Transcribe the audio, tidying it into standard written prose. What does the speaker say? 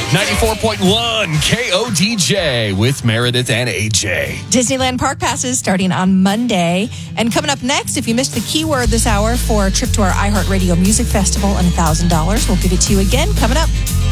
94.1 KODJ with Meredith and AJ. Disneyland Park passes starting on Monday. And coming up next, if you missed the keyword this hour for a trip to our iHeartRadio Music Festival and $1,000, we'll give it to you again coming up.